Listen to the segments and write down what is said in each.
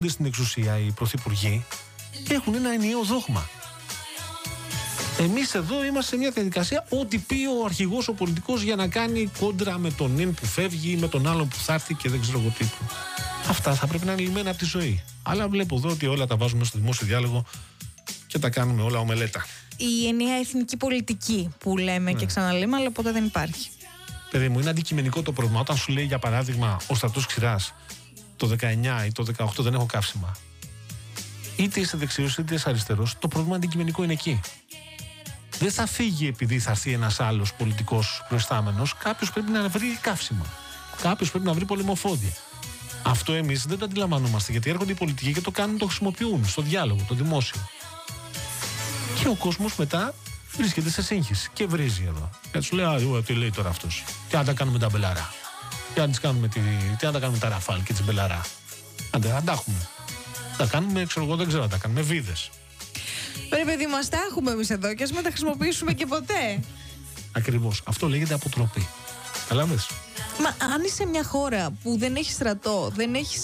στην εξουσία οι πρωθυπουργοί έχουν ένα ενιαίο δόγμα. Εμείς εδώ είμαστε σε μια διαδικασία ό,τι πει ο αρχηγός ο πολιτικός για να κάνει κόντρα με τον νυν που φεύγει, με τον άλλον που θα έρθει και δεν ξέρω εγώ τι. Αυτά θα πρέπει να είναι λυμμένα από τη ζωή. Αλλά βλέπω εδώ ότι όλα τα βάζουμε στο δημόσιο διάλογο και τα κάνουμε όλα ομελέτα. Η ενιαία εθνική πολιτική που λέμε και ξαναλέμε, αλλά ποτέ δεν υπάρχει. Παιδί μου, είναι αντικειμενικό το πρόβλημα. Όταν σου λέει για παράδειγμα ο στρατός Ξηράς το 19 ή το 18 δεν έχω καύσιμα. Είτε είσαι δεξιός είτε είσαι αριστερός, το πρόβλημα αντικειμενικό είναι εκεί. Δεν θα φύγει επειδή θα έρθει ένας άλλος πολιτικός προϊστάμενος. Κάποιος πρέπει να βρει καύσιμα. Κάποιος πρέπει να βρει πολεμοφόδια. Αυτό εμείς δεν το αντιλαμβανόμαστε, γιατί έρχονται οι πολιτικοί και το κάνουν, το χρησιμοποιούν στο διάλογο, το δημόσιο. Και ο κόσμος μετά βρίσκεται σε σύγχυση και βρίζει εδώ. Και του λέει, τι λέει τώρα αυτός. Τι να τα κάνουμε τα μπελαρά. Τι να τα κάνουμε τα ραφάλ και τις μπελαρά. Αν τα έχουμε. Τα κάνουμε, ξέρω εγώ, δεν ξέρω, τα κάνουμε βίδες. Ρε παιδί μας, τα έχουμε εμείς εδώ και ας μην τα χρησιμοποιήσουμε και ποτέ. Ακριβώς. Αυτό λέγεται αποτροπή. Καταλάβες. Μα αν είσαι μια χώρα που δεν έχει στρατό, δεν έχεις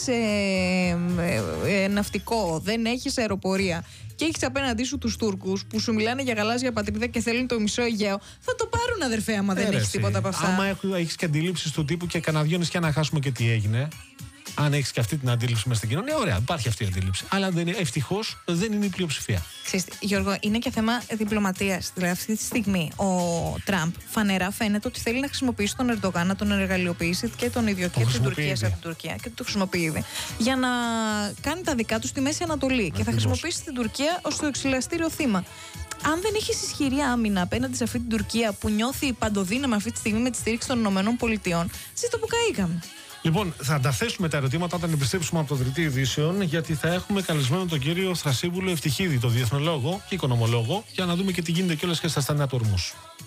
ναυτικό, δεν έχεις αεροπορία και έχεις απέναντί σου τους Τούρκους που σου μιλάνε για γαλάζια πατρίδα και θέλουν το μισό Αιγαίο, θα το πάρουν, αδερφέ, άμα δεν έχεις τίποτα από αυτά. Άμα έχεις και αντιλήψεις του τύπου και καναδιώνεις και να χάσουμε και τι έγινε. Αν έχεις και αυτή την αντίληψη μέσα στην κοινωνία, ωραία, υπάρχει αυτή η αντίληψη. Αλλά ευτυχώς δεν είναι η πλειοψηφία. Ξέρετε, Γιώργο, είναι και θέμα διπλωματίας. Δηλαδή, αυτή τη στιγμή ο Τραμπ φανερά φαίνεται ότι θέλει να χρησιμοποιήσει τον Ερντογάν, να τον εργαλειοποιήσει και τον ίδιο και την Τουρκία από την Τουρκία και το χρησιμοποιεί ήδη, για να κάνει τα δικά του στη Μέση Ανατολή. Και θα χρησιμοποιήσει την Τουρκία ως το εξηλαστήριο θύμα. Αν δεν έχεις ισχυρή άμυνα απέναντι σε αυτή την Τουρκία που νιώθει παντοδύναμη αυτή τη στιγμή με τη στήριξη των ΗΠΑ, ζήτω που καήκαμε. Λοιπόν, θα τα θέσουμε τα ερωτήματα όταν επιστρέψουμε από το Δελτίο Ειδήσεων, γιατί θα έχουμε καλεσμένο τον κύριο Θρασίβουλο Ευτυχίδη, τον διεθνολόγο και οικονομολόγο, για να δούμε και τι γίνεται κιόλας και στα στενά του ορμούς.